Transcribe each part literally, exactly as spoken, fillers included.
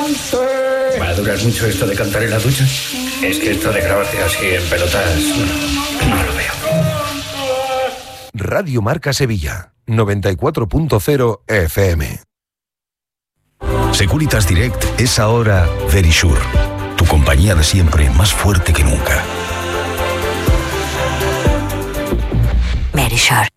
¿Va a durar mucho esto de cantar en la ducha? Es que esto de grabarte así en pelotas no, no lo veo. Radio Marca Sevilla, noventa y cuatro punto cero F M. Securitas Direct es ahora Verisure, tu compañía de siempre más fuerte que nunca. Verisure.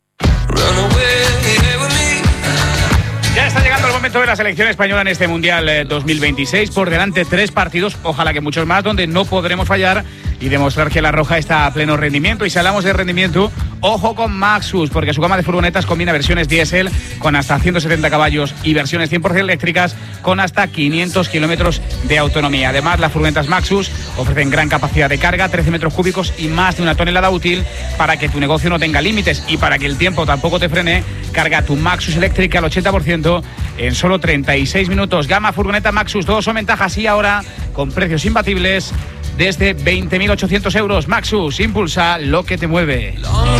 Ya está llegando el momento de la selección española en este Mundial eh, dos mil veintiséis. Por delante tres partidos, ojalá que muchos más, donde no podremos fallar y demostrar que la Roja está a pleno rendimiento. Y si hablamos de rendimiento, ojo con Maxus, porque su gama de furgonetas combina versiones diésel con hasta ciento setenta caballos y versiones cien por ciento eléctricas con hasta quinientos kilómetros de autonomía. Además, las furgonetas Maxus ofrecen gran capacidad de carga, trece metros cúbicos y más de una tonelada útil para que tu negocio no tenga límites y para que el tiempo tampoco te frene. Carga tu Maxus eléctrica al ochenta por ciento en solo treinta y seis minutos. Gama furgoneta Maxus, todos son ventajas y ahora con precios imbatibles desde veinte mil ochocientos euros. Maxus, impulsa lo que te mueve.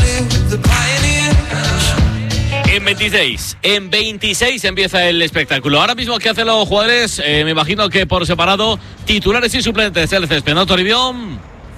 En veintiséis, en veintiséis empieza el espectáculo. Ahora mismo, ¿qué hacen los jugadores? Eh, me imagino que por separado, titulares y suplentes. El césped, ¿no, Toribio?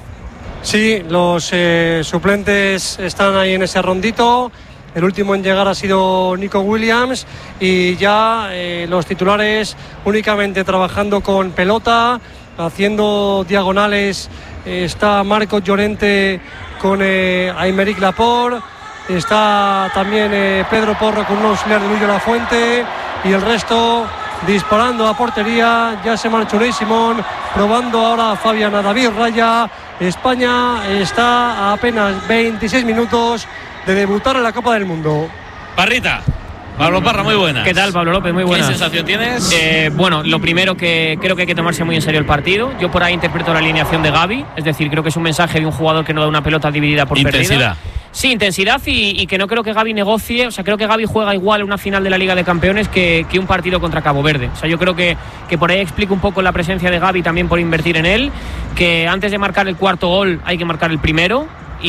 Sí, los eh, suplentes están ahí en ese rondito. El último en llegar ha sido Nico Williams y ya eh, los titulares únicamente trabajando con pelota, haciendo diagonales. Eh, está Marcos Llorente con eh, Aymeric Laporte, está también eh, Pedro Porro con un auxiliar de Luis de la Fuente y el resto disparando a portería. Ya se marchó Unai Simón, probando ahora a Fabián a David Raya. España está a apenas veintiséis minutos de debutar en la Copa del Mundo. Parrita. Pablo Parra, muy buenas. ¿Qué tal, Pablo López? Muy buenas. ¿Qué sensación tienes? Eh, bueno, lo primero que creo que hay que tomarse muy en serio el partido. Yo por ahí interpreto la alineación de Gavi, es decir, creo que es un mensaje de un jugador que no da una pelota dividida por intensidad. Perdida. Sí, intensidad y, y que no creo que Gavi negocie, o sea, creo que Gavi juega igual una final de la Liga de Campeones que, que un partido contra Cabo Verde. O sea, yo creo que, que por ahí explico un poco la presencia de Gavi también por invertir en él, que antes de marcar el cuarto gol hay que marcar el primero,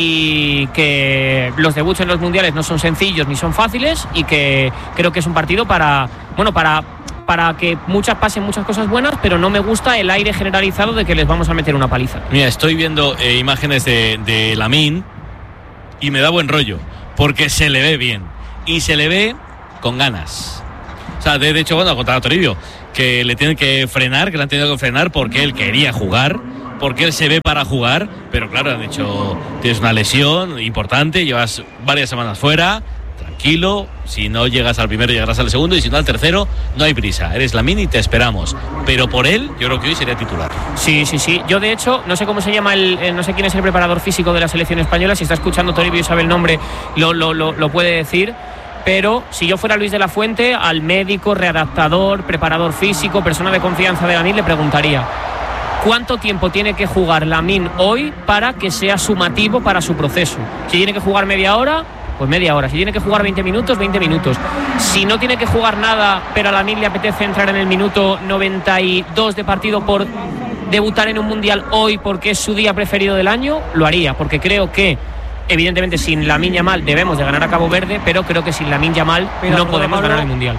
y que los debuts en los mundiales no son sencillos ni son fáciles y que creo que es un partido para, bueno, para, para que muchas pasen muchas cosas buenas, pero no me gusta el aire generalizado de que les vamos a meter una paliza. Mira, estoy viendo eh, imágenes de, de Lamine y me da buen rollo, porque se le ve bien y se le ve con ganas. O sea, de, de hecho, bueno, contra Toribio, que le tienen que frenar, que le han tenido que frenar porque él quería jugar, porque él se ve para jugar, pero claro, han dicho, tienes una lesión importante, llevas varias semanas fuera, tranquilo, si no llegas al primero llegarás al segundo y si no al tercero, no hay prisa, eres Lamine y te esperamos, pero por él yo creo que hoy sería titular. Sí, sí, sí, yo de hecho no sé cómo se llama el, eh, no sé quién es el preparador físico de la selección española, si está escuchando Toribio y sabe el nombre, lo, lo, lo, lo puede decir. Pero si yo fuera Luis de la Fuente, al médico, readaptador, preparador físico, persona de confianza de Lamine, le preguntaría ¿cuánto tiempo tiene que jugar Lamine hoy para que sea sumativo para su proceso? Si tiene que jugar media hora, pues media hora. Si tiene que jugar veinte minutos, veinte minutos. Si no tiene que jugar nada, pero a Lamine le apetece entrar en el minuto noventa y dos de partido por debutar en un mundial hoy porque es su día preferido del año, lo haría, porque creo que evidentemente sin Lamine Yamal debemos de ganar a Cabo Verde, pero creo que sin Lamine Yamal Mira, no podemos Pablo, ganar el mundial.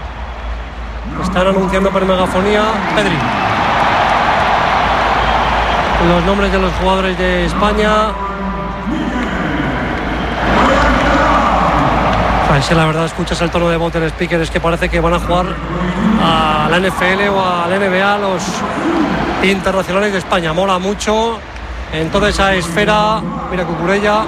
Están anunciando por megafonía Pedri los nombres de los jugadores de España. Pues la verdad, escuchas el tono de voz del speaker, es que parece que van a jugar a la N F L o a la N B A los internacionales de España. Mola mucho en toda esa esfera. Mira Cucurella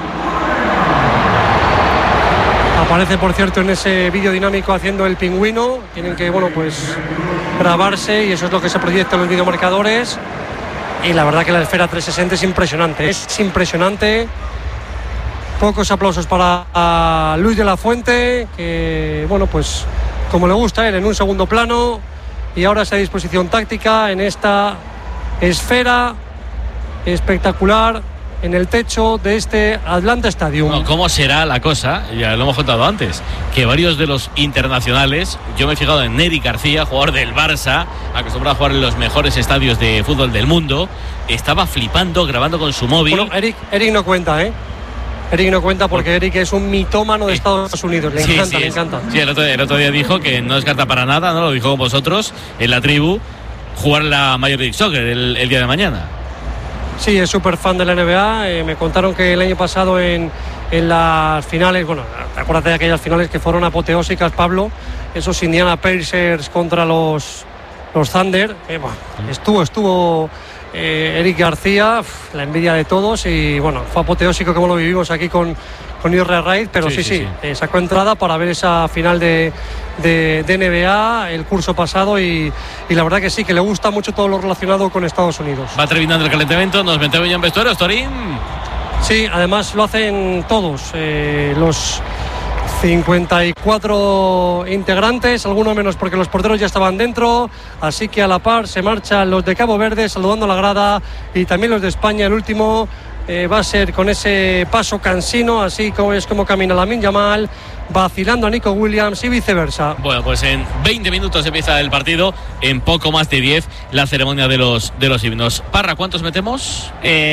aparece, por cierto, en ese vídeo dinámico haciendo el pingüino. Tienen que, bueno, pues grabarse y eso es lo que se proyecta en los videomarcadores. Y la verdad que la esfera trescientos sesenta es impresionante, es impresionante. Pocos aplausos para Luis de la Fuente, que, bueno, pues como le gusta a él, en un segundo plano. Y ahora esa disposición táctica en esta esfera espectacular en el techo de este Atlanta Stadium. Bueno, ¿cómo será la cosa? Ya lo hemos contado antes, que varios de los internacionales, yo me he fijado en Eric García, jugador del Barça, acostumbrado a jugar en los mejores estadios de fútbol del mundo, estaba flipando, grabando con su móvil. Bueno, Eric, Eric no cuenta, ¿eh? Eric no cuenta porque Eric es un mitómano de Estados Unidos, le sí, encanta, sí, le encanta. Sí, el otro, el otro día dijo que no descarta para nada, ¿no? Lo dijo con vosotros en la tribu. jugar la Major League Soccer el, el día de mañana. Sí, es súper fan de la N B A. Eh, me contaron que el año pasado en, en las finales, bueno, acuérdate de aquellas finales que fueron apoteósicas, Pablo, esos Indiana Pacers contra los, los Thunder. Eh, bueno, estuvo, estuvo eh, Eric García, uf, la envidia de todos, y bueno, fue apoteósico como lo vivimos aquí con, con Irre Raid, pero sí, sí, sí, sí. Eh, sacó entrada para ver esa final de, de, de N B A el curso pasado y, y la verdad que sí, que le gusta mucho todo lo relacionado con Estados Unidos. Va terminando el calentamiento, nos metemos ya en vestuarios, Torín. Sí, además lo hacen todos, eh, los cincuenta y cuatro integrantes, algunos menos porque los porteros ya estaban dentro, así que a la par se marchan los de Cabo Verde saludando a la grada y también los de España. El último eh, va a ser con ese paso cansino, así como es como camina Lamine Yamal, vacilando a Nico Williams y viceversa. Bueno, pues en veinte minutos empieza el partido, en poco más de diez la ceremonia de los, de los himnos. Parra, ¿cuántos metemos?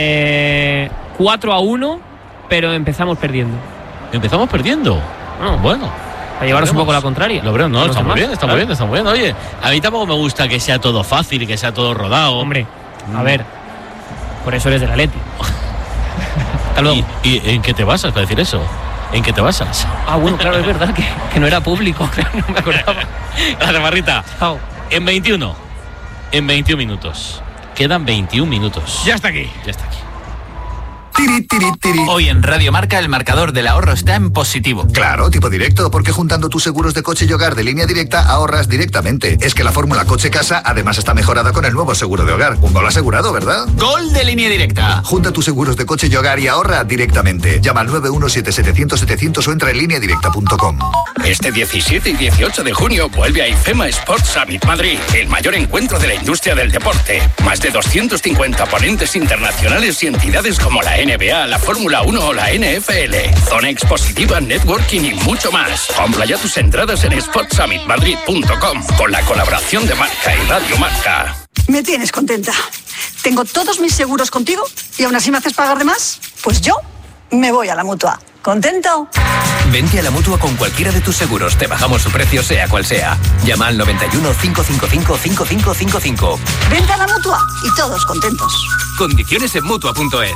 Eh, cuatro a uno, pero empezamos perdiendo. ¿Empezamos perdiendo? No, bueno. A llevaros un poco la contraria. Lo veremos, no, está muy bien, está claro. muy bien, está muy bien. Oye, a mí tampoco me gusta que sea todo fácil y que sea todo rodado. Hombre, a mm. ver, por eso eres del Atleti. Hasta luego. ¿Y, ¿Y en qué te basas para decir eso? ¿En qué te basas? Ah, bueno, claro, es verdad que, que no era público, claro, no me acordaba. Gracias, Marrita. Chao. En veintiuno, en veintiún minutos. Quedan veintiún minutos. Ya está aquí. Ya está aquí. Tiri, tiri, tiri. Hoy en Radio Marca el marcador del ahorro está en positivo. Claro, tipo directo, porque juntando tus seguros de coche y hogar de Línea Directa ahorras directamente. Es que la fórmula coche-casa además está mejorada con el nuevo seguro de hogar. Un gol asegurado, ¿verdad? Gol de Línea Directa. Junta tus seguros de coche y hogar y ahorra directamente. Llama al nueve uno siete siete cero cero setecientos o entra en línea directa punto com. Este diecisiete y dieciocho de junio vuelve a IFEMA Sports Summit Madrid, el mayor encuentro de la industria del deporte. Más de doscientos cincuenta ponentes internacionales y entidades como la N B A, la Fórmula uno o la N F L. Zona expositiva, networking y mucho más. Compra ya tus entradas en sports summit madrid punto com con la colaboración de Marca y Radio Marca. Me tienes contenta. Tengo todos mis seguros contigo y aún así me haces pagar de más. Pues yo me voy a la Mutua. ¿Contento? Vente a la Mutua con cualquiera de tus seguros. Te bajamos su precio sea cual sea. Llama al noventa y uno, cinco cinco cinco, cinco cinco cinco cinco. Vente a la Mutua y todos contentos. Condiciones en mutua punto es.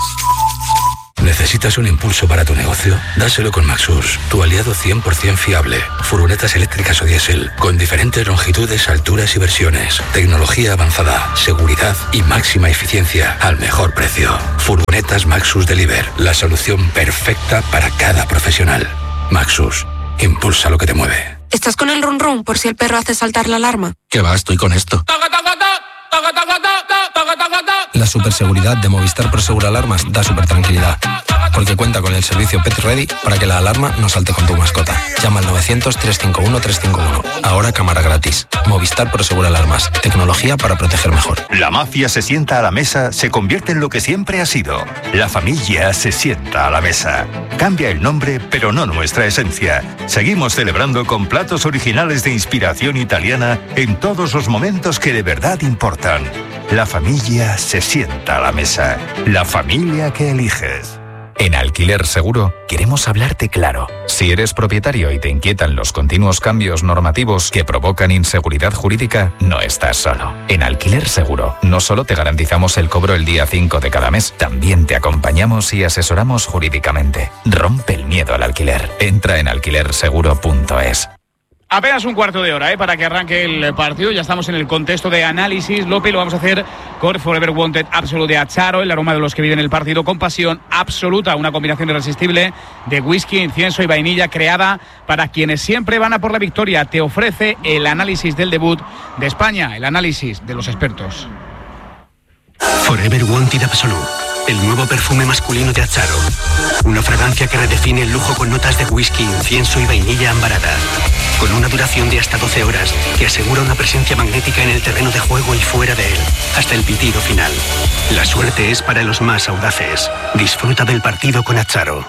¿Necesitas un impulso para tu negocio? Dáselo con Maxus, tu aliado cien por ciento fiable. Furgonetas eléctricas o diésel, con diferentes longitudes, alturas y versiones. Tecnología avanzada, seguridad y máxima eficiencia al mejor precio. Furgonetas Maxus Deliver, la solución perfecta para cada profesional. Maxus, impulsa lo que te mueve. ¿Estás con el run run por si el perro hace saltar la alarma? ¿Qué va? Estoy con esto. La superseguridad de Movistar Prosegur Alarmas da super tranquilidad, porque cuenta con el servicio Pet Ready para que la alarma no salte con tu mascota. Llama al novecientos, trescientos cincuenta y uno, trescientos cincuenta y uno. Ahora cámara gratis. Movistar Prosegur Alarmas. Tecnología para proteger mejor. La mafia se sienta a la mesa, se convierte en lo que siempre ha sido. La familia se sienta a la mesa. Cambia el nombre, pero no nuestra esencia. Seguimos celebrando con platos originales de inspiración italiana en todos los momentos que de verdad importan. La familia se sienta a la mesa. La familia que eliges. En Alquiler Seguro queremos hablarte claro. Si eres propietario y te inquietan los continuos cambios normativos que provocan inseguridad jurídica, no estás solo. En Alquiler Seguro no solo te garantizamos el cobro el día cinco de cada mes, también te acompañamos y asesoramos jurídicamente. Rompe el miedo al alquiler. Entra en alquiler seguro punto es. Apenas un cuarto de hora, ¿eh? Para que arranque el partido. Ya estamos en el contexto de análisis, Lope, y lo vamos a hacer con Forever Wanted Absolute de Acharo, el aroma de los que viven el partido con pasión absoluta. Una combinación irresistible de whisky, incienso y vainilla creada para quienes siempre van a por la victoria. Te ofrece el análisis del debut de España, el análisis de los expertos. Forever Wanted Absolute, el nuevo perfume masculino de Acharo. Una fragancia que redefine el lujo con notas de whisky, incienso y vainilla ambarada. Con una duración de hasta doce horas que asegura una presencia magnética en el terreno de juego y fuera de él, hasta el pitido final. La suerte es para los más audaces. Disfruta del partido con Acharo.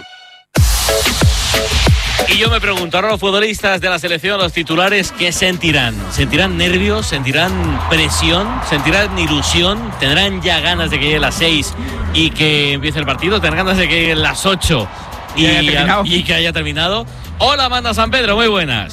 Y yo me pregunto, ahora los futbolistas de la selección, los titulares, ¿qué sentirán? ¿Sentirán nervios? ¿Sentirán presión? ¿Sentirán ilusión? ¿Tendrán ya ganas de que llegue las seis y que empiece el partido? ¿Tendrán ganas de que llegue las ocho y, y, y que haya terminado? Hola, Amanda San Pedro, muy buenas.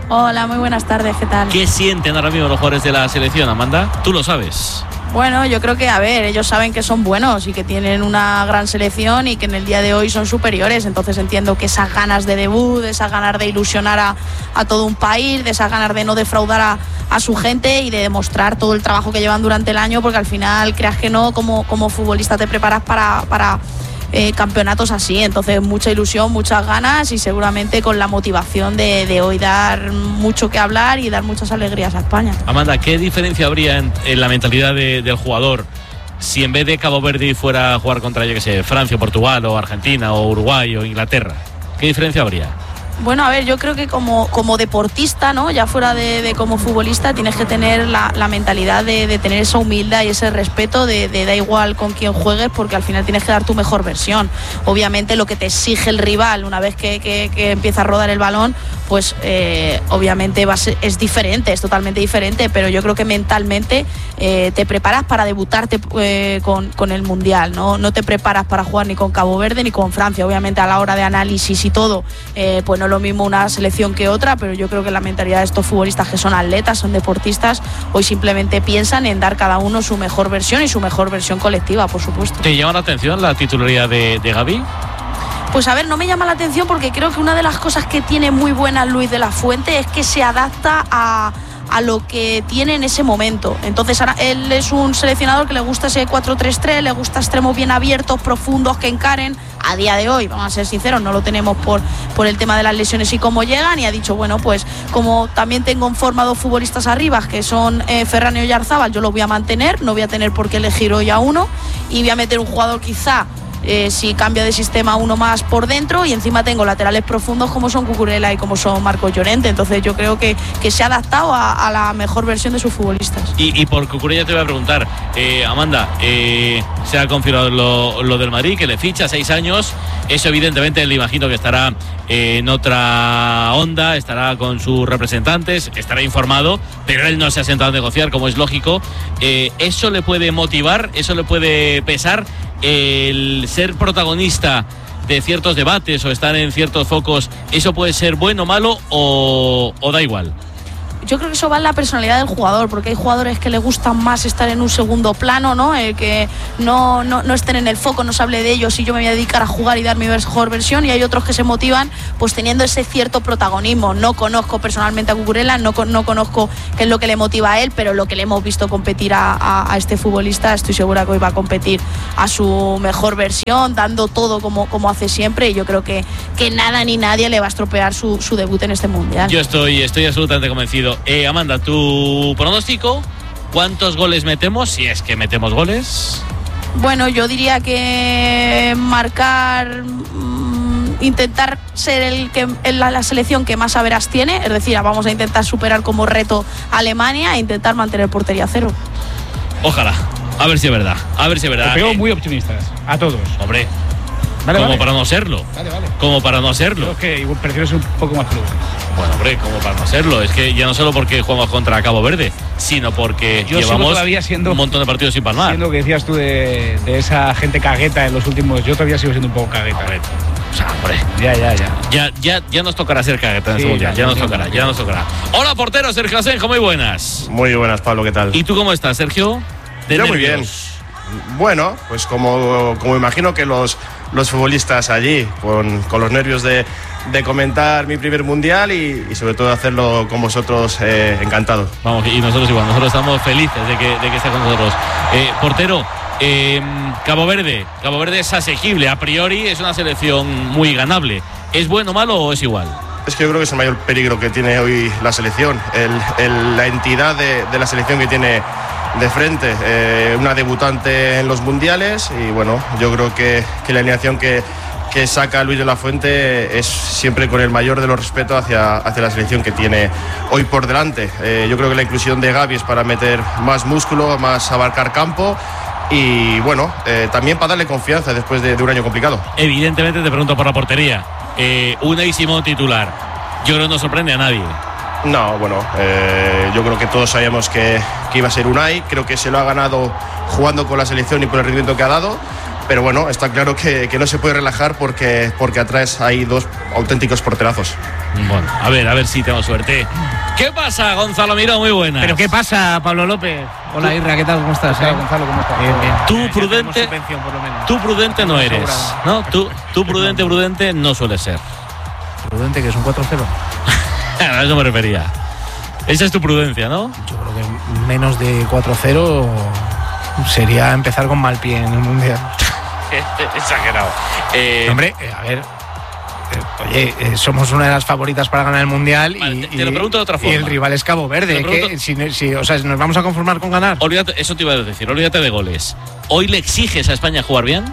Hola, muy buenas tardes, ¿qué tal? ¿Qué sienten ahora mismo los jugadores de la selección, Amanda? Tú lo sabes. Bueno, yo creo que, a ver, ellos saben que son buenos y que tienen una gran selección y que en el día de hoy son superiores. Entonces entiendo que esas ganas de debut, de esas ganas de ilusionar a, a todo un país, de esas ganas de no defraudar a, a su gente y de demostrar todo el trabajo que llevan durante el año, porque al final, creas que no, como, como futbolista te preparas para... para Eh, campeonatos así, entonces mucha ilusión, muchas ganas y seguramente con la motivación de, de hoy dar mucho que hablar y dar muchas alegrías a España. Amanda, ¿qué diferencia habría en, en la mentalidad de, del jugador si en vez de Cabo Verde fuera a jugar contra, yo que sé, Francia, Portugal o Argentina o Uruguay o Inglaterra? ¿Qué diferencia habría? Bueno, a ver, yo creo que como, como deportista, ¿no? Ya fuera de, de como futbolista, tienes que tener la, la mentalidad de, de tener esa humildad y ese respeto de, de da igual con quién juegues, porque al final tienes que dar tu mejor versión. Obviamente lo que te exige el rival una vez que, que, que empieza a rodar el balón, pues eh, obviamente va a ser, es diferente, es totalmente diferente, pero yo creo que mentalmente eh, te preparas para debutarte eh, con, con el Mundial, ¿no? No te preparas para jugar ni con Cabo Verde ni con Francia. Obviamente a la hora de análisis y todo, eh, pues no es lo mismo una selección que otra, pero yo creo que la mentalidad de estos futbolistas que son atletas, son deportistas, hoy simplemente piensan en dar cada uno su mejor versión y su mejor versión colectiva, por supuesto. ¿Te llama la atención la titularidad de, de Gavi? Pues a ver, no me llama la atención porque creo que una de las cosas que tiene muy buena Luis de la Fuente es que se adapta a, a lo que tiene en ese momento. Entonces ahora él es un seleccionador que le gusta ese cuatro tres tres, le gusta extremos bien abiertos, profundos, que encaren. A día de hoy, vamos a ser sinceros, no lo tenemos por, por el tema de las lesiones y cómo llegan, y ha dicho, bueno, pues como también tengo en forma dos futbolistas arriba, que son eh, Ferran y Oyarzábal, yo los voy a mantener, no voy a tener por qué elegir hoy a uno, y voy a meter un jugador quizá Eh, si cambia de sistema uno más por dentro, y encima tengo laterales profundos como son Cucurella y como son Marcos Llorente. Entonces yo creo que, que se ha adaptado a, a la mejor versión de sus futbolistas. Y, y por Cucurella te voy a preguntar, eh, Amanda, eh, se ha confirmado lo, lo del Madrid, que le ficha seis años. Eso evidentemente le imagino que estará eh, en otra onda, estará con sus representantes, estará informado, pero él no se ha sentado a negociar, como es lógico. Eh, ¿Eso le puede motivar? ¿Eso le puede pesar? El ser protagonista de ciertos debates o estar en ciertos focos, ¿eso puede ser bueno, malo o, o da igual? Yo creo que eso va en la personalidad del jugador, porque hay jugadores que le gustan más estar en un segundo plano, ¿no? El que no, no, no estén en el foco, no se hable de ellos y yo me voy a dedicar a jugar y dar mi mejor versión, y hay otros que se motivan pues teniendo ese cierto protagonismo. No conozco personalmente a Cucurella, no, no conozco qué es lo que le motiva a él, pero lo que le hemos visto competir a, a, a este futbolista, estoy segura que hoy va a competir a su mejor versión, dando todo como, como hace siempre, y yo creo que, que nada ni nadie le va a estropear su, su debut en este Mundial. Yo estoy, estoy absolutamente convencido. Eh, Amanda, tu pronóstico, ¿cuántos goles metemos? Si es que metemos goles. Bueno, yo diría que marcar, mmm, intentar ser el que el, la, la selección que más averas tiene, es decir, vamos a intentar superar como reto a Alemania e intentar mantener portería cero. Ojalá, a ver si es verdad, a ver si es verdad. Te pego muy optimistas, a todos. Hombre, vale, como vale. para no serlo. Vale, vale. Como para no serlo. Creo que igual prefiero ser un poco más prudente. Bueno, hombre, como para no serlo. Es que ya no solo porque jugamos contra Cabo Verde, sino porque yo llevamos todavía siendo, un montón de partidos sin palmar. Siendo lo que decías tú de, de esa gente cagueta en los últimos, yo todavía sigo siendo un poco cagueta. O sea, hombre. Ya, ya, ya. Ya, ya, ya nos tocará ser cagueta en Sí, ese mundial. ya, Ya nos ya, tocará, ya. ya nos tocará. Hola, portero, Sergio Asenjo, muy buenas. Muy buenas, Pablo, ¿qué tal? ¿Y tú cómo estás, Sergio? De Yo muy nervios. bien. Bueno, pues como, como imagino que los, los futbolistas allí, con, con los nervios de, de comentar mi primer mundial y, y sobre todo hacerlo con vosotros, eh, encantado. Vamos, y nosotros igual, nosotros estamos felices de que, de que esté con nosotros. Eh, portero, eh, Cabo Verde, Cabo Verde es asequible, a priori es una selección muy ganable. ¿Es bueno, malo o es igual? Es que yo creo que es el mayor peligro que tiene hoy la selección, el, el, la entidad de, de la selección que tiene de frente, eh, una debutante en los mundiales, y bueno, yo creo que, que la alineación que, que saca Luis de la Fuente es siempre con el mayor de los respetos hacia, hacia la selección que tiene hoy por delante. Eh, yo creo que la inclusión de Gavi es para meter más músculo, más abarcar campo y bueno, eh, también para darle confianza después de, de un año complicado. Evidentemente te pregunto por la portería. Eh, Unai Simón titular, yo creo que no sorprende a nadie. No, bueno, eh, yo creo que todos sabíamos que, que iba a ser Unai, creo que se lo ha ganado jugando con la selección y por el rendimiento que ha dado, pero bueno, está claro que, que no se puede relajar porque, porque atrás hay dos auténticos porterazos. Bueno, a ver, a ver si tengo suerte. ¿Qué pasa, Gonzalo Miró? Muy buenas. ¿Pero qué pasa, Pablo López? Hola, Irra, ¿qué tal? ¿Cómo estás? Hola, Gonzalo, ¿cómo estás? Bien, bien. Tú prudente, tú prudente no eres, ¿no? Tú, tú prudente, prudente no suele ser. Prudente, que es un cuatro cero. A eso me refería. Esa es tu prudencia, ¿no? Yo creo que menos de cuatro cero sería empezar con mal pie en el Mundial. Exagerado. Eh, Hombre, eh, a ver... Oye, eh, somos una de las favoritas para ganar el Mundial vale, y, te, te lo pregunto de otra forma. Y el rival es Cabo Verde. Pregunto... Que, si, si, o sea, ¿nos vamos a conformar con ganar? Olvídate, eso te iba a decir, olvídate de goles. ¿Hoy le exiges a España jugar bien?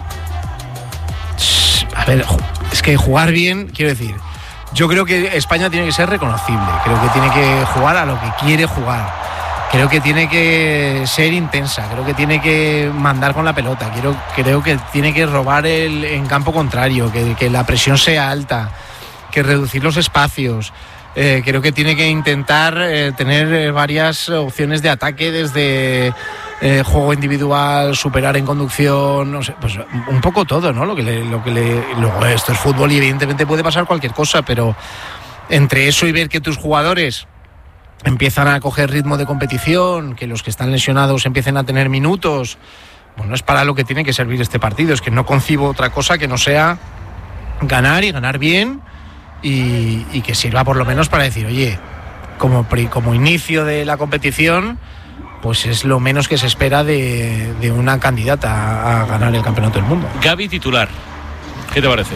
A ver, es que jugar bien, quiero decir, yo creo que España tiene que ser reconocible. Creo que tiene que jugar a lo que quiere jugar. Creo que tiene que ser intensa, creo que tiene que mandar con la pelota, creo, creo que tiene que robar el, en campo contrario, que, que la presión sea alta, que reducir los espacios. Eh, creo que tiene que intentar eh, tener eh, varias opciones de ataque desde eh, juego individual, superar en conducción, no sé, pues un poco todo, ¿no? Lo que le, lo que le, luego esto es fútbol y evidentemente puede pasar cualquier cosa, pero entre eso y ver que tus jugadores empiezan a coger ritmo de competición, que los que están lesionados empiecen a tener minutos, bueno, es para lo que tiene que servir este partido. Es que no concibo otra cosa que no sea ganar y ganar bien y, y que sirva por lo menos para decir, oye, como, como inicio de la competición, pues es lo menos que se espera de, de una candidata a ganar el Campeonato del Mundo. Gavi titular, ¿qué te parece?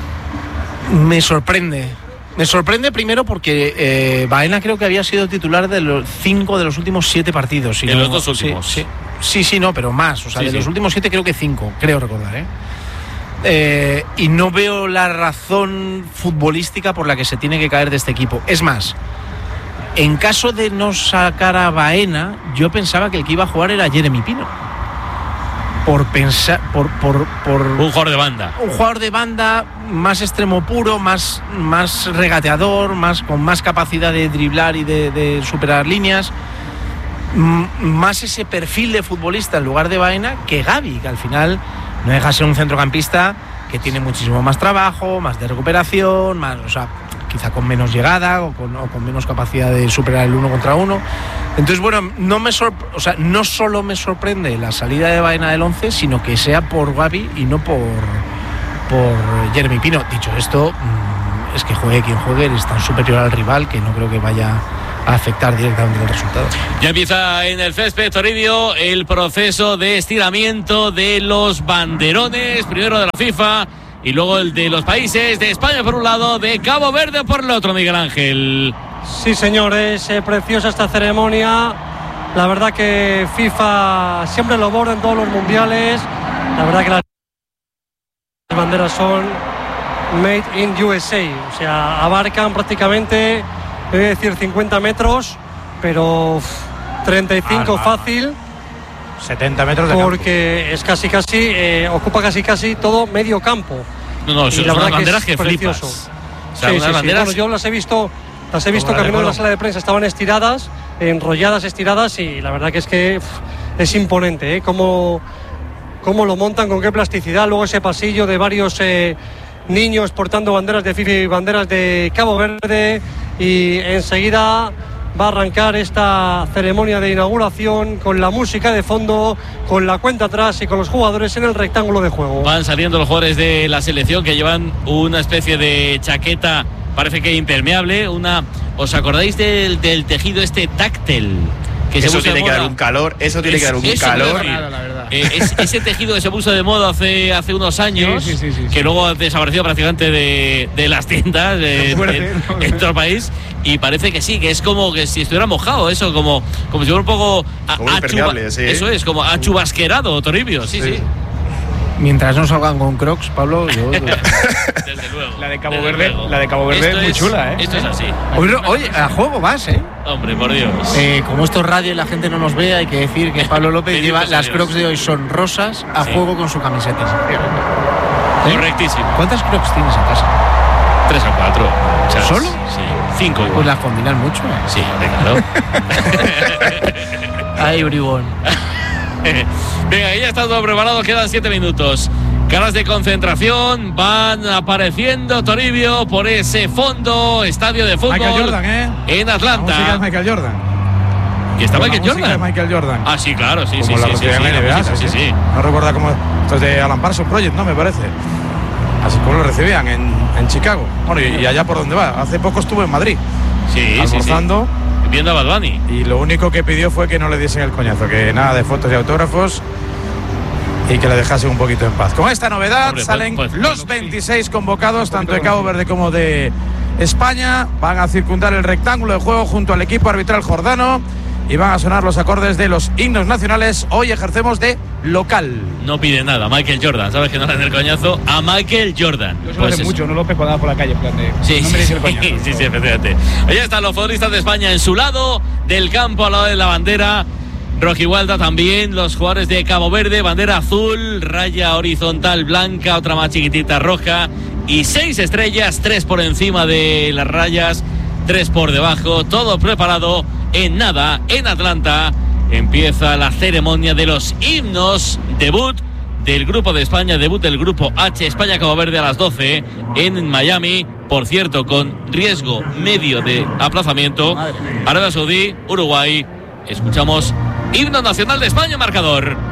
Me sorprende. Me sorprende primero porque eh, Baena creo que había sido titular de los cinco de los últimos siete partidos. Si en no, los dos últimos. Sí, sí, sí, sí, no, pero más. O sea, sí, de sí. los últimos siete creo que cinco, creo recordar, ¿eh? Eh, y no veo la razón futbolística por la que se tiene que caer de este equipo. Es más, en caso de no sacar a Baena, yo pensaba que el que iba a jugar era Jeremy Pino. Por pensar, por, por, por un jugador de banda, un jugador de banda más extremo puro, más, más regateador, más con más capacidad de driblar y de, de superar líneas, M- más ese perfil de futbolista en lugar de Baena que Gavi, que al final no deja de ser un centrocampista que tiene muchísimo más trabajo, más de recuperación, más, o sea, quizá con menos llegada o con, o con menos capacidad de superar el uno contra uno. Entonces, bueno, no me sorpre- o sea, no solo me sorprende la salida de Baena del once, sino que sea por Gavi y no por, por Jeremy Pino. Dicho esto, mmm, es que juegue quien juegue, es tan superior al rival que no creo que vaya a afectar directamente el resultado. Ya empieza en el césped Toribio el proceso de estiramiento de los banderones, primero de la FIFA y luego el de los países, de España por un lado, de Cabo Verde por el otro, Miguel Ángel. Sí, señor, es eh, preciosa esta ceremonia. La verdad que FIFA siempre lo borda en todos los mundiales. La verdad que las banderas son made in U S A, o sea, abarcan prácticamente, voy a decir cincuenta metros, pero uf, treinta y cinco ah, fácil. setenta metros de porque campo. Es casi casi eh, ocupa casi casi todo medio campo. No, no, y la son verdad banderas que, es que flipas. Precioso. O sea, sí, unas sí, banderas... sí. Bueno, yo las he visto, las he visto camino de la sala de prensa, estaban estiradas, enrolladas, estiradas, y la verdad que es que uf, es imponente, ¿eh? Cómo, cómo lo montan, con qué plasticidad. Luego ese pasillo de varios eh, niños portando banderas de FIFA y banderas de Cabo Verde, y enseguida va a arrancar esta ceremonia de inauguración con la música de fondo, con la cuenta atrás y con los jugadores en el rectángulo de juego. Van saliendo los jugadores de la selección que llevan una especie de chaqueta, parece que impermeable, una... ¿Os acordáis del, del tejido este táctil? Que eso se tiene que dar un calor, eso tiene es, que dar un calor. Nada, la verdad. Eh, es, ese tejido que se puso de moda hace, hace unos años, sí, sí, sí, sí, que sí. luego ha desaparecido prácticamente de, de las tiendas de, de, de, en todo el país, y parece que sí, que es como que si estuviera mojado, eso, como, como si fuera un poco a, como achuba, sí. Eso es, como achubasquerado, Toribio, sí, sí. sí. Mientras no salgan con Crocs, Pablo, yo... Desde luego. La de Cabo Verde, luego. la de Cabo Verde es muy es, chula, ¿eh? Esto es así. Oye, oye, a juego vas, ¿eh? Hombre, por Dios. Eh, como esto es radio y la gente no nos ve, hay que decir que Pablo López lleva las Crocs de hoy son rosas a sí. juego con su camiseta. ¿Eh? Correctísimo. ¿Cuántas Crocs tienes en casa? Tres o cuatro. Chas. ¿Solo? Sí. Cinco igual. Pues las combinan mucho, ¿eh? Sí, claro. Ay, bribón. Venga, ya está todo preparado, quedan siete minutos. Caras de concentración van apareciendo, Toribio, por ese fondo, estadio de fútbol. Michael Jordan, ¿eh? En Atlanta. La música de Michael Jordan. ¿Que está Con Michael la música Jordan? de Michael Jordan. Ah, sí, claro, sí, Como sí, la sí, sí, recibía sí, en la la N B A, música, sí, sí. No recuerda cómo. Esto es de Alan Parsons Project, ¿no? Me parece. Así como lo recibían en, en Chicago. Bueno, y, y allá por donde va. Hace poco estuvo en Madrid. Sí, almorzando. Sí, sí. Viendo a Bad Bunny. Y lo único que pidió fue que no le diesen el coñazo, que nada de fotos y autógrafos y que le dejasen un poquito en paz. Con esta novedad Hombre, salen pues, pues, los veintiséis convocados, tanto de Cabo Verde como de España. Van a circundar el rectángulo de juego junto al equipo arbitral jordano y van a sonar los acordes de los himnos nacionales. Hoy ejercemos de local. No pide nada, Michael Jordan, sabes que no le den el coñazo a Michael Jordan. Yo suelo hacer mucho, no López cuando por la calle, en plan de, sí, no sí, me dice sí, el coñazo. sí, sí, efectivamente. Ahí están los futbolistas de España en su lado del campo, al lado de la bandera rojigualda, también los jugadores de Cabo Verde, bandera azul, raya horizontal blanca, otra más chiquitita roja y seis estrellas, tres por encima de las rayas, tres por debajo, todo preparado. En nada, en Atlanta, empieza la ceremonia de los himnos, debut del Grupo de España, debut del Grupo H, España-Cabo Verde a las doce en Miami, por cierto, con riesgo medio de aplazamiento. Arabia Saudí, Uruguay, escuchamos himno nacional de España, marcador.